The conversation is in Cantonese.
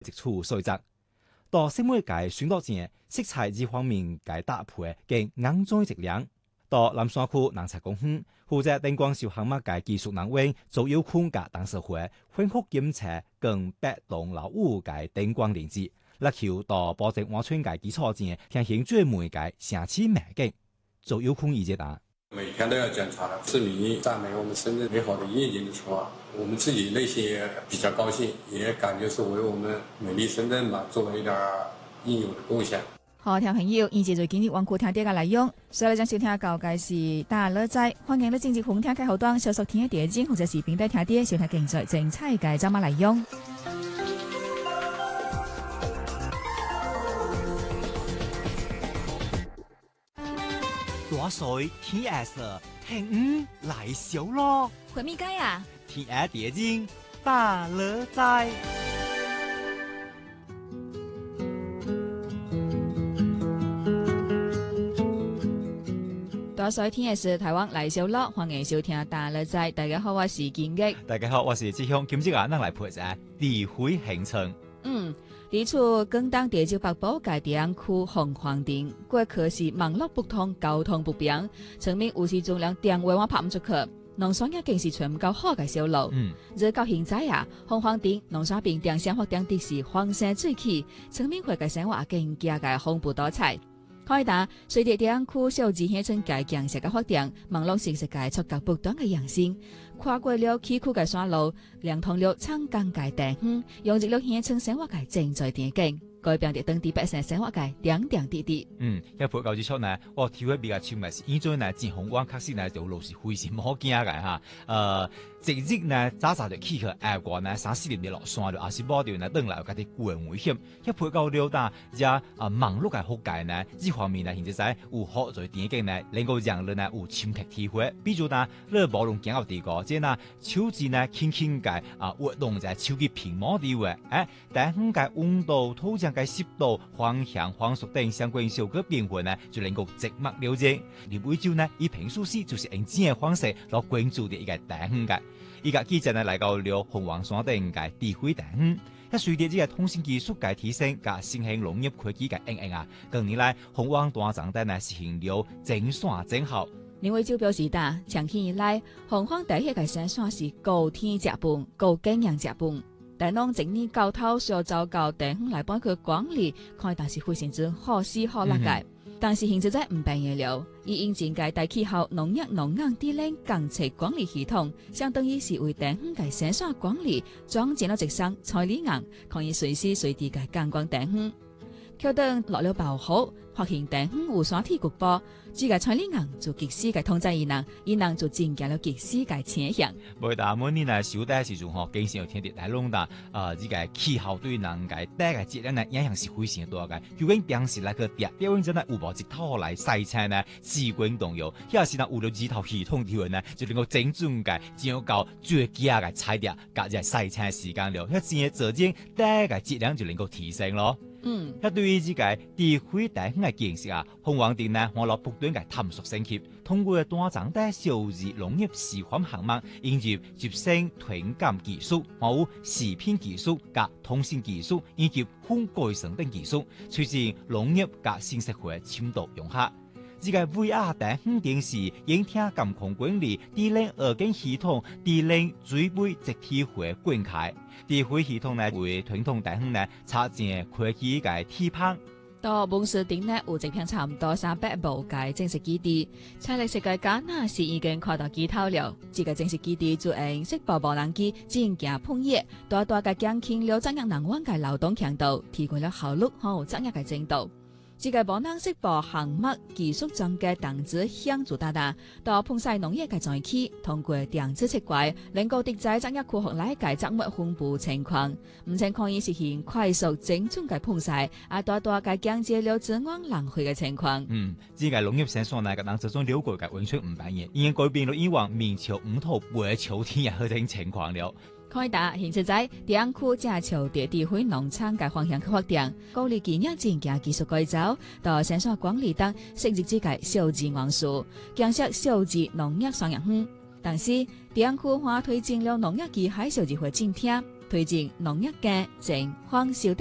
接觸所在。到新媒介選擇前，色彩這方面嘅搭配嘅硬裝質量。到南山區南柴公園，負責燈光小項目嘅技術人員做有空嘅董事會，分學檢查更8棟樓宇嘅燈光電子，力求到保證安全嘅基礎前，進行專門嘅城市美景。做有空意見答。 每天都要檢查，市民讚美我們深圳美好的夜景的時候，我們自己內心也比較高興，也感覺是為我們美麗深圳嘛做了一點應有的貢獻。 好，聽朋友，以前就今日往顧聽啲嘅內容，所以將收聽到嘅是大樂仔，歡迎你正式紅聽嘅後端小熟聽嘅電影或者視頻帶聽啲收聽競賽精彩嘅節目內容。 大水天黑色，聽來小咯。 會咪解啊？ 天黑電影大樂仔。 大水天嘅是台灣來小樂，歡迎收聽大樂仔。大家好，我是建吉。 大家好，我是志雄。今朝啊，咱來陪者地會行程。 地處廣東地州北部嘅地區鳳凰頂，過去是網絡不通、交通不便，村民有時盡量電話我拍唔出去。農山也更是全唔夠好嘅小路。而到現在啊，鳳凰頂農山邊定生活點的是荒山水起，村民會嘅生活更加嘅豐富多彩。開打隨着地區小資鄉村嘅建設嘅發展，網絡形式嘅觸覺不斷嘅揚升，跨過了崎嶇嘅山路，連通了長江嘅地方，融入了鄉村生活嘅精彩電景，改變咗當地百姓生活嘅點點滴滴。 一陪教之出呢，我體會比較深嘅是，現在呢，前紅光確實呢條路是非常唔好行嘅嚇。直日呢，早就起去下關呢，3、4年落山了，也是冇條呢，當來有家啲個人危險。一陪教了但網絡嘅覆蓋呢，呢方面呢，現在有好多電影呢，能夠讓人呢有深刻體會。比如呢，你無論行到地個，即係呢手指呢輕輕嘅活動在手機屏幕地位，但係嘅溫度、土壤嘅濕度、方向、風速等相關小個變化呢，就能夠直默了解。而每朝呢，以平時時就是用這樣嘅方式來關注啲一個地方嘅。依家記者呢嚟到了鳳凰山頂嘅地會地方，一隨住呢個通信技術嘅提升，加新興農業科技嘅應用近年來鳳凰大長頂呢實行了整山整校。 另外就表示長期以來鳳凰第一個山山是高天食飯、高經驗食飯，但當整年交頭上走到地方來幫佢管理，看但是非常之可惜可樂嘅。但是現在唔變嘢了，以引進嘅大氣候農業農業地鏈監測管理系統，相當於是為地方嘅生產管理裝建咗直升採理硬，可以隨時隨地嘅監管地方。橋等落了爆好，發現地方有山體局部，自個採理硬就及時嘅通知伊能就增加了及時嘅前向。 每大每年呢，小弟時仲學經常有天地大弄的，呢個氣候對人嘅大嘅質量呢影響是非常多嘅。究竟當時那個調温真係有冇一套嚟洗車呢？資源動用，有時呢有了幾套系統條呢，就能夠整準嘅，只有夠最佳嘅材料，加入洗車時間了，一陣嘅做正大嘅質量就能夠提升咯。一對於呢個地會大方嘅建設鳳凰頂呢，我攞不斷嘅探索升級，通過大長的小兒農業示範項目，引入集成傳感技術、視頻技術、加通信技術以及風改成等技術，促進農業加新社會深度融合。呢個 VR 大方電視影聽監控管理、地鏈二經系統、地鏈水位集體會灌開。地會系統呢為傳統大方呢插進科技嘅鐵棒。 到本市頂呢有一片差唔多300畝嘅正式基地，採歷世界間那是已經看到幾頭了。這個正式基地就用色寶無人機進行碰業，大大嘅減輕了產業人員嘅勞動強度，提高了效率和產業嘅精度。這個無人識別項目技術中嘅電子響阻大到碰曬農業嘅災區，通過電子設計，能夠敵在產業庫學來嘅作物分布情況，唔僅可以實現快速精準嘅碰曬，大大嘅降低了資源浪費嘅情況。 這個農業生產呢個人這種了解嘅完全唔扮演，已經改變了以往明朝五土背朝天嘅嗰種情況了。 開打現實在地區正朝着地會農場嘅方向去發展，鼓勵企業進行技術改造，到生產管理等升級之界小資元素，建設小資農業商業園。但是地區還推進了農業機械小機會進廳， 推薦農業嘅正黃小